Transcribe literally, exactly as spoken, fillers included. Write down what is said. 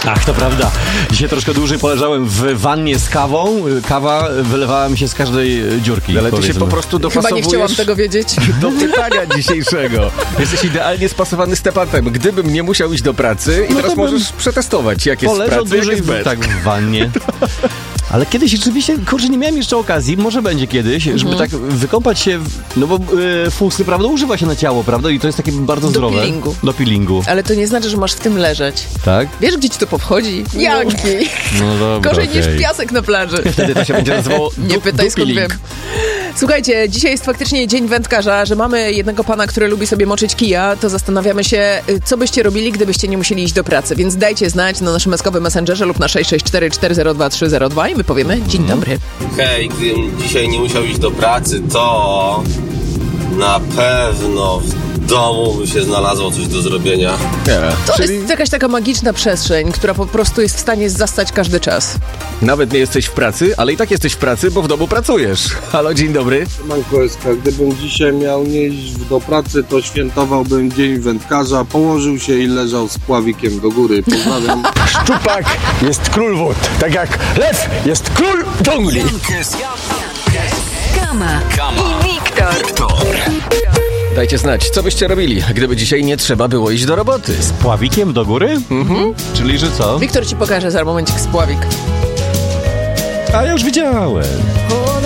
Ach, to prawda. Dzisiaj troszkę dłużej poleżałem w wannie z kawą. Kawa wylewała mi się z każdej dziurki. Ale ty się po prostu Chyba dopasowujesz nie chciałam tego wiedzieć. do pytania dzisiejszego. Jesteś idealnie spasowany Stepanem. Gdybym nie musiał iść do pracy i No teraz to bym możesz przetestować, jak jest w Poleżał pracy, jak dłużej jest bez. w, tak w wannie. Ale kiedyś rzeczywiście, kurczę, nie miałem jeszcze okazji, może będzie kiedyś, Mhm. żeby tak wykąpać się, w, no bo y, fusy, prawda, używa się na ciało, prawda, i to jest takie bardzo Do zdrowe. peelingu. Do peelingu. Ale to nie znaczy, że masz w tym leżeć. Tak? Wiesz, gdzie ci to powchodzi? Jaki? No dobra, Gorzej okej. niż piasek na plaży. Wtedy to się będzie nazywało Nie du- pytaj, skąd dupiling. wiem. Słuchajcie, dzisiaj jest faktycznie dzień wędkarza, że mamy jednego pana, który lubi sobie moczyć kija, to zastanawiamy się, y, co byście robili, gdybyście nie musieli iść do pracy. Więc dajcie znać na naszym maskowym messengerze lub na sześć sześć cztery cztery zero dwa trzy zero dwa i my powiemy dzień dobry. Hej, gdybym dzisiaj nie musiał iść do pracy, to na pewno w domu by się znalazło coś do zrobienia. Nie. To Czyli jest jakaś taka magiczna przestrzeń, która po prostu jest w stanie zastać każdy czas. nawet nie jesteś w pracy, ale i tak jesteś w pracy, bo w domu pracujesz. Halo, dzień dobry. Manko S K, gdybym dzisiaj miał nie iść do pracy, to świętowałbym dzień wędkarza, położył się i leżał z pławikiem do góry. Pozdrawiam. Szczupak jest król wód, tak jak lew jest król dżungli. Kama i Wiktor. Dajcie znać, co byście robili, gdyby dzisiaj nie trzeba było iść do roboty. Z pławikiem do góry? Mhm. Czyli, że co? Wiktor ci pokaże za momencik spławik. A ja już widziałem.